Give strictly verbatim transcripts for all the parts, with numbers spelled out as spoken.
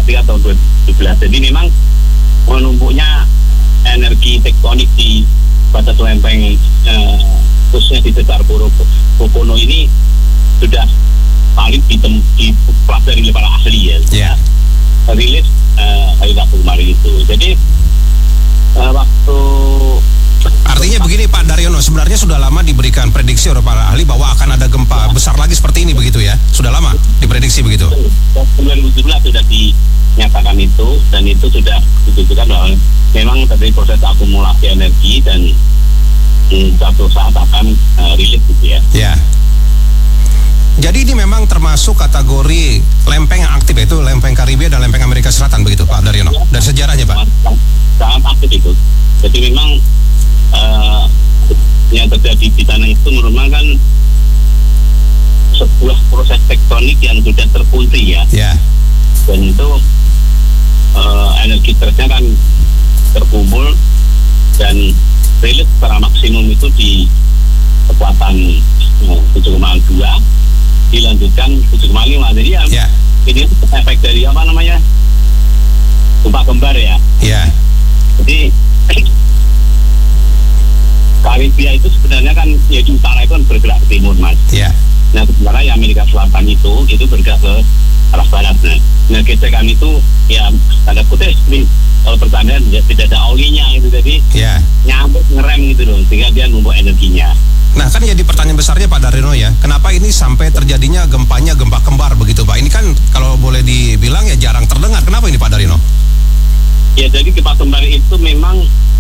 tiga tahun dua ribu tujuh belas. Jadi memang menumpuknya energi tektonik di batas lempeng eh, khususnya di sekitar Pulau Pokono ini sudah paling dipelajari oleh para ahli ya. Yeah. Rilis uh, hari Rabu kemarin itu. Jadi uh, waktu artinya begini Pak Daryono, sebenarnya sudah lama diberikan prediksi oleh para ahli bahwa akan ada gempa besar lagi seperti ini begitu ya? Sudah lama diprediksi begitu? dua ribu tujuh belas sudah dinyatakan itu, dan itu sudah ditentukan bahwa memang terjadi proses akumulasi energi dan hmm, suatu saat akan uh, rilis gitu ya. Ya. Jadi ini memang termasuk kategori lempeng yang aktif, yaitu lempeng Karibia dan lempeng Amerika Selatan begitu Pak Daryono? Dari sejarahnya Pak? Sangat aktif itu. Jadi memang uh, yang terjadi di tanah itu merupakan sebuah proses tektonik yang sudah terkunci ya. Ya. Dan itu uh, energi stresnya kan terkumpul dan rilis secara maksimum itu di kekuatan uh, tujuh koma dua, dilanjutkan tujuh koma lima. Jadi ya, yeah. Ini efek dari apa namanya gempa kembar ya. Yeah. Jadi Karibia itu sebenarnya kan ya di utara itu kan bergerak ke timur mas. Yeah. Nah sementara ya Amerika Selatan itu itu bergerak ke arah barat. Nah, nah gesekan itu ya tanda kutip kalau pertandaan ya, tidak ada olinya itu, jadi yeah. nyambut ngerem gitu loh, sehingga dia numpuk energinya. Nah kan jadi pertanyaan besarnya Pak Daryono ya, kenapa ini sampai terjadinya gempanya gempa kembar begitu Pak? Ini kan kalau boleh dibilang ya jarang terdengar, kenapa ini Pak Daryono? Ya jadi gempa kembar itu memang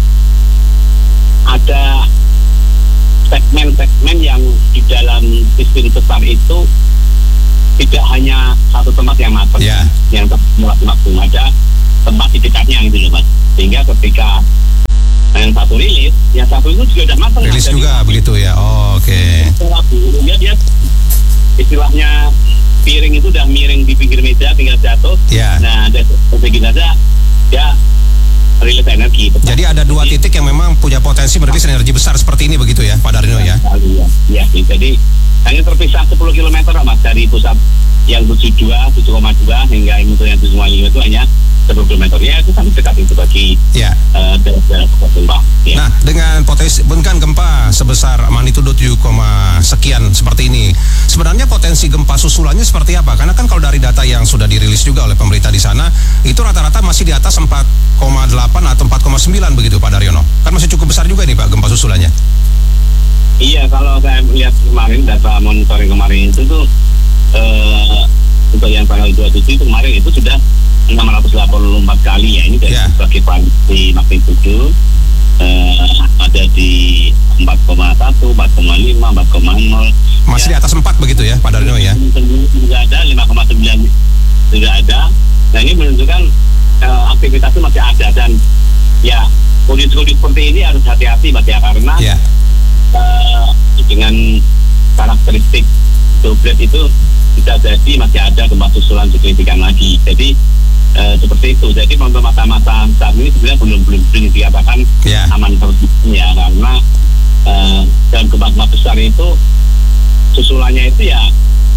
ada segmen-segmen yang di dalam sistem sesar itu tidak hanya satu tempat yang matang, yeah. yang tersimulasi maksimum, ada tempat di dekatnya gitu loh mas, sehingga ketika yang satu rilis, yang satu itu juga udah matang. Rilis juga di, begitu ya, oh, oke. Okay. Dia, dia istilahnya piring itu udah miring di pinggir meja, tinggal jatuh. Yeah. Nah, dari segi saja dia rilis energi. Tetap. Jadi ada dua jadi, titik yang memang punya potensi merilis energi besar seperti ini begitu ya, Pak Daryono ya? Iya, ya, jadi hanya terpisah sepuluh kilometer mas dari pusat yang tujuh puluh dua, tujuh koma dua hingga yang tujuh koma lima itu hanya sepuluh kilometer, ya itu sangat dekat itu bagi ya. uh, daerah gempa. Ya. Nah, dengan potensi bukan gempa sebesar magnitudo tujuh, sekian seperti ini, sebenarnya potensi gempa susulannya seperti apa? Karena kan kalau dari data yang sudah dirilis juga oleh pemerintah di sana, itu rata-rata masih di atas empat koma delapan atau empat koma sembilan begitu Pak Daryono. Kan masih cukup besar juga nih Pak gempa susulannya. Iya, kalau saya lihat kemarin data monitoring kemarin itu tuh uh, untuk yang tanggal dua puluh tujuh itu kemarin itu sudah enam ratus delapan puluh empat kali ya, ini dari yeah. sebagai kuantiti magnitudo uh, ada di empat koma satu, empat koma lima, empat koma nol. Masih ya. Di atas empat begitu ya Pak Daryono ya? Juga ada lima koma sembilan juga ada. Nah ini menunjukkan uh, aktivitas itu masih ada, dan ya kondisi-kondisi seperti ini harus hati-hati mas ya, karena yeah. uh, dengan karakteristik doblet itu bisa jadi masih ada gempa susulan signifikan lagi. Jadi uh, seperti itu. Jadi untuk masa-masa saat ini sebenarnya belum belum belum dikatakan yeah. aman ya, karena uh, dalam gempa-gempa besar itu susulannya itu ya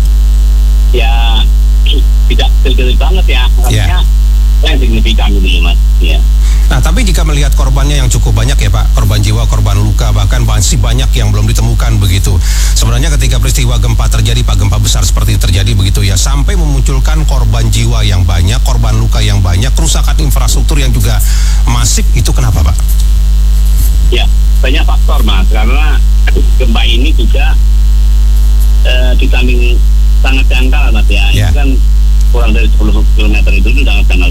ya tidak kecil-kecil banget ya, artinya yeah. yang signifikan gitu mas. Ya. Nah, tapi jika melihat korbannya yang cukup banyak ya Pak, korban jiwa, korban luka, bahkan masih banyak yang belum ditemukan begitu. Sebenarnya ketika peristiwa gempa terjadi, Pak, gempa besar seperti itu terjadi begitu ya, sampai memunculkan korban jiwa yang banyak, korban luka yang banyak, kerusakan infrastruktur yang juga masif, itu kenapa Pak? Ya, banyak faktor mas, karena gempa ini juga eh, di samping sangat dangkal mas ya, yeah. Itu kan kurang dari sepuluh kilometer itu sudah sangat dangkal